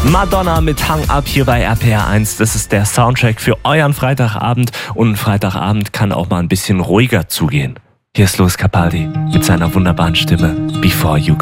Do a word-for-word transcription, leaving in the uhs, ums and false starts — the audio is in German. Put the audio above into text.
Madonna mit Hang Up hier bei R P R eins. Das ist der Soundtrack für euren Freitagabend. Und ein Freitagabend kann auch mal ein bisschen ruhiger zugehen. Hier ist Lewis Capaldi mit seiner wunderbaren Stimme Before You